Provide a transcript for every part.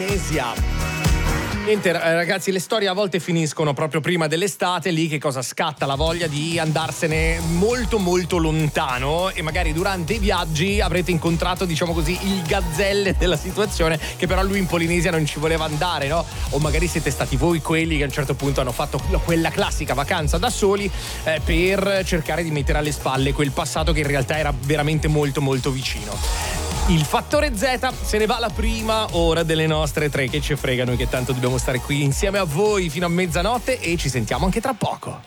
Polinesia. Niente ragazzi, le storie a volte finiscono proprio prima dell'estate, lì che cosa scatta? La voglia di andarsene molto molto lontano, e magari durante i viaggi avrete incontrato, diciamo così, il gazzelle della situazione, che però lui in Polinesia non ci voleva andare, no? O magari siete stati voi quelli che a un certo punto hanno fatto quella classica vacanza da soli per cercare di mettere alle spalle quel passato che in realtà era veramente molto molto vicino. Il fattore Z se ne va alla prima ora delle nostre tre, che ci frega, noi che tanto dobbiamo stare qui insieme a voi fino a mezzanotte, e ci sentiamo anche tra poco.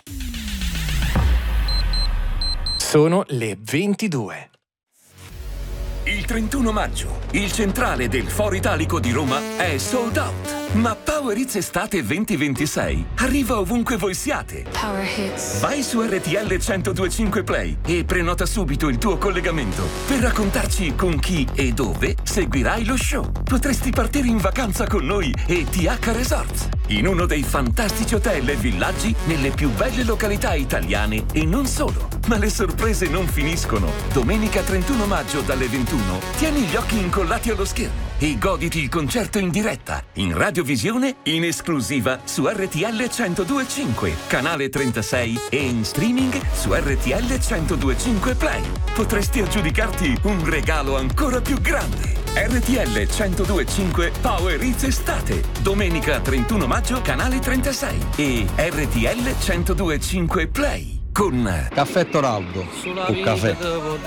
Sono le 22. Il 31 maggio, il centrale del Foro Italico di Roma è sold out. Ma Power Hits Estate 2026 arriva ovunque voi siate. Power Hits. Vai su RTL 102.5 Play e prenota subito il tuo collegamento per raccontarci con chi e dove seguirai lo show. Potresti partire in vacanza con noi e TH Resorts, in uno dei fantastici hotel e villaggi nelle più belle località italiane, e non solo. Ma le sorprese non finiscono. Domenica 31 maggio dalle 21 tieni gli occhi incollati allo schermo e goditi il concerto in diretta, in radiovisione, in esclusiva su RTL 102.5, canale 36, e in streaming su RTL 102.5 Play. Potresti aggiudicarti un regalo ancora più grande. RTL 102.5 Power Hits Estate, domenica 31 maggio, canale 36, e RTL 102.5 Play con Caffè Toraldo, un caffè.